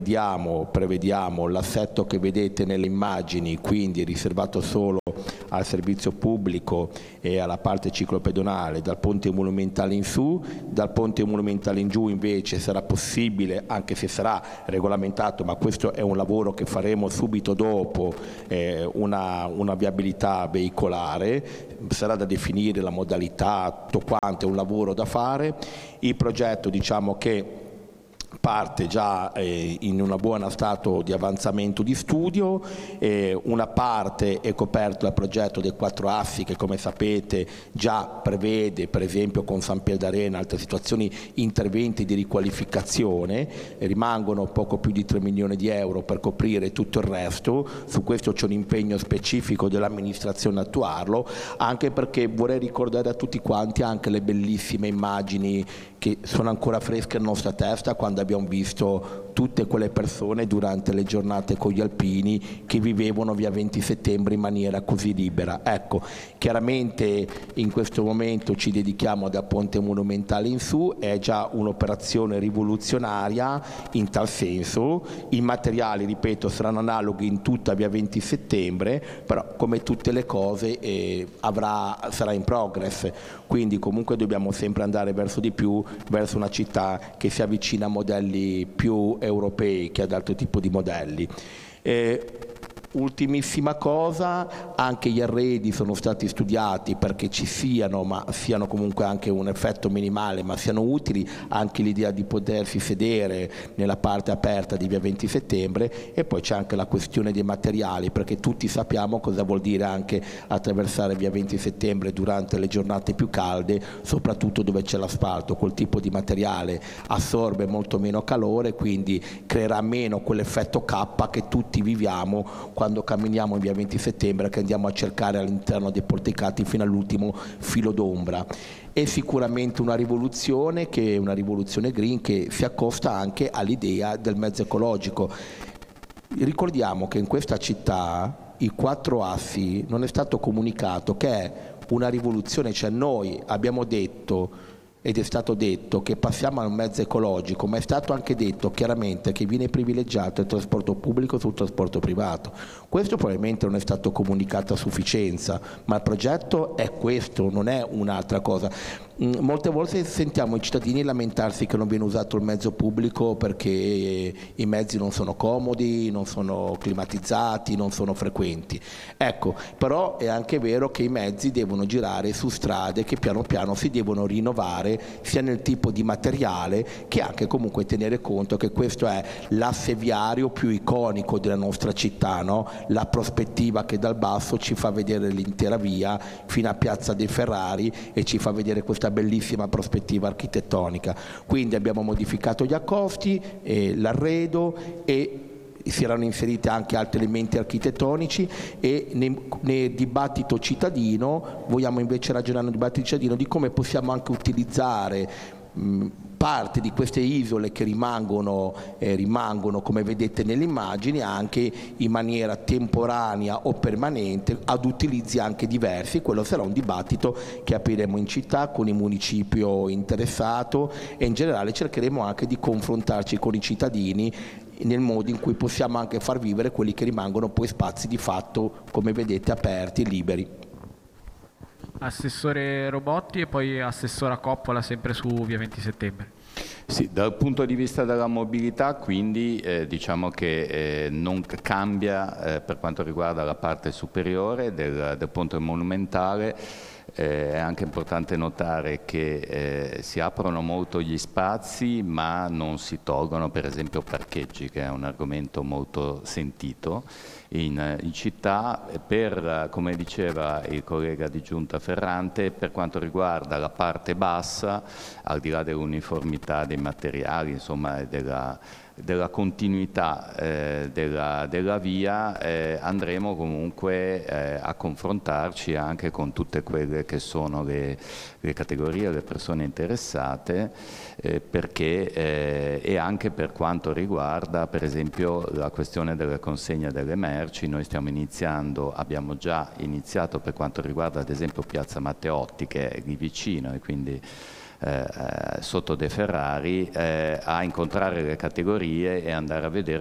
Prevediamo l'assetto che vedete nelle immagini, quindi riservato solo al servizio pubblico e alla parte ciclopedonale dal ponte monumentale in su. Dal ponte monumentale in giù invece sarà possibile, anche se sarà regolamentato, ma questo è un lavoro che faremo subito dopo, una viabilità veicolare. Sarà da definire la modalità, tutto quanto è un lavoro da fare. Il progetto, diciamo che parte già in un buon stato di avanzamento di studio, una parte è coperta dal progetto dei 4 assi che, come sapete, già prevede per esempio con San Pier d'Arena altre situazioni, interventi di riqualificazione. Rimangono poco più di 3 milioni di euro per coprire tutto il resto. Su questo c'è un impegno specifico dell'amministrazione a attuarlo, anche perché vorrei ricordare a tutti quanti anche le bellissime immagini che sono ancora fresche nella nostra testa quando abbiamo visto tutte quelle persone durante le giornate con gli alpini che vivevano via 20 settembre in maniera così libera. Ecco, chiaramente in questo momento ci dedichiamo da Ponte Monumentale in su, è già un'operazione rivoluzionaria in tal senso. I materiali, ripeto, saranno analoghi in tutta via 20 settembre, però come tutte le cose sarà in progress, quindi comunque dobbiamo sempre andare verso di più, verso una città che si avvicina a modelli più europei che ad altro tipo di modelli. Ultimissima cosa, anche gli arredi sono stati studiati perché ci siano, ma siano comunque anche un effetto minimale, ma siano utili, anche l'idea di potersi sedere nella parte aperta di via 20 settembre. E poi c'è anche la questione dei materiali, perché tutti sappiamo cosa vuol dire anche attraversare via 20 settembre durante le giornate più calde, soprattutto dove c'è l'asfalto. Quel tipo di materiale assorbe molto meno calore, quindi creerà meno quell'effetto K che tutti viviamo quando camminiamo in via 20 settembre, che andiamo a cercare all'interno dei porticati fino all'ultimo filo d'ombra. È sicuramente una rivoluzione green che si accosta anche all'idea del mezzo ecologico. Ricordiamo che in questa città i 4 assi non è stato comunicato che è una rivoluzione, cioè noi abbiamo detto ed è stato detto che passiamo a un mezzo ecologico, ma è stato anche detto chiaramente che viene privilegiato il trasporto pubblico sul trasporto privato. Questo probabilmente non è stato comunicato a sufficienza, ma il progetto è questo, non è un'altra cosa. Molte volte sentiamo i cittadini lamentarsi che non viene usato il mezzo pubblico perché i mezzi non sono comodi, non sono climatizzati, non sono frequenti. Ecco, però è anche vero che i mezzi devono girare su strade che piano piano si devono rinnovare, sia nel tipo di materiale che anche comunque tenere conto che questo è l'asse viario più iconico della nostra città, no? La prospettiva che dal basso ci fa vedere l'intera via fino a Piazza dei Ferrari e ci fa vedere questa bellissima prospettiva architettonica. Quindi abbiamo modificato gli accosti, l'arredo, e si erano inseriti anche altri elementi architettonici, e nel dibattito cittadino vogliamo invece ragionare nel dibattito cittadino di come possiamo anche utilizzare parte di queste isole che rimangono come vedete nelle immagini anche in maniera temporanea o permanente ad utilizzi anche diversi. Quello sarà un dibattito che apriremo in città con il municipio interessato, e in generale cercheremo anche di confrontarci con i cittadini nel modo in cui possiamo anche far vivere quelli che rimangono poi spazi di fatto, come vedete, aperti e liberi. Assessore Robotti e poi assessora Coppola, sempre su via 20 settembre. Sì, dal punto di vista della mobilità, quindi diciamo che non cambia per quanto riguarda la parte superiore del ponte monumentale. È anche importante notare che si aprono molto gli spazi, ma non si tolgono per esempio parcheggi, che è un argomento molto sentito in città. Come diceva il collega di Giunta Ferrante, per quanto riguarda la parte bassa, al di là dell'uniformità dei materiali, insomma della continuità della via, andremo comunque a confrontarci anche con tutte quelle che sono le categorie, le persone interessate, perché e anche per quanto riguarda per esempio la questione della consegna delle merci. Noi abbiamo già iniziato per quanto riguarda ad esempio Piazza Matteotti, che è lì vicino, e quindi sotto De Ferrari, a incontrare le categorie e andare a vedere